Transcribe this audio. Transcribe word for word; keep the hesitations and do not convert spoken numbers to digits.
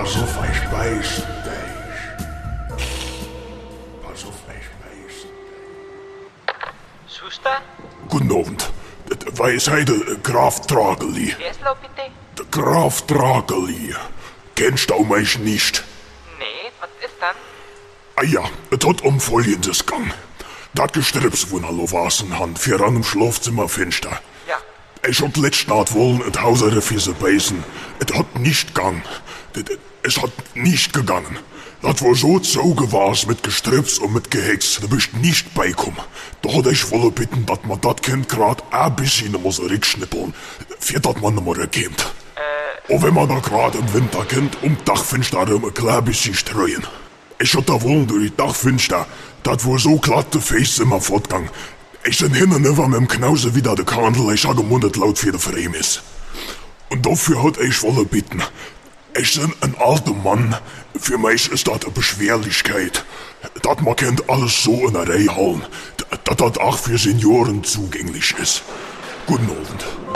Pass auf, ich beiß dich. Pass auf, ich beiß dich. Schuster? Guten Abend. Weiß heute Graf Drageli. Wer ist lo bitte? Der Graf Drageli. Kennst du mich nicht? Nee, was ist dann? Ah ja, es hat um Folgendes gegangen. Das Gestrips, wo noch wasen han, für an im Schlafzimmerfenster. Ja. Ich hab letzte Nacht wollen et Hauser Fiese beißen. Es hat nicht gegangen. Es hat nicht gegangen. Das war so zoge war's mit Gestrips und mit Gehex. Da bist nicht beikommen. Da hat ich wolle bitten, dass man das Kind grad ein bisschen muss rückschnippeln, für das man nicht mehr erkennt. Äh. Und wenn man da grad im Winter kennt, um Dachfenster ein klein bisschen streuen. Ich hab da wollen durch die Dachfenster, das war so glatte Face immer fortgang. Ich bin hin und über mit dem Knause wieder der Kandel, ich habe gemundet laut für der Frame ist. Und dafür hat ich wolle bitten. Ich bin ein alter Mann. Für mich ist das eine Beschwerlichkeit. Das man kennt alles so in der Reihe halten. Dass das auch für Senioren zugänglich ist. Guten Abend.